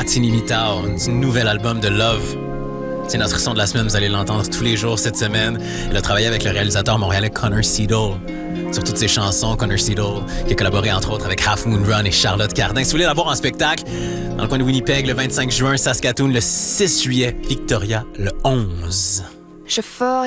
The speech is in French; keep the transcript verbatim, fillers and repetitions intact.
Matinee du nouvel album de Love. C'est notre son de la semaine, vous allez l'entendre tous les jours cette semaine. Elle a travaillé avec le réalisateur montréalais Connor Seidel sur toutes ses chansons. Connor Seidel qui a collaboré entre autres avec Half Moon Run et Charlotte Cardin. Si vous voulez la voir en spectacle, dans le coin de Winnipeg le vingt-cinq juin, Saskatoon le six juillet, Victoria le onze. Je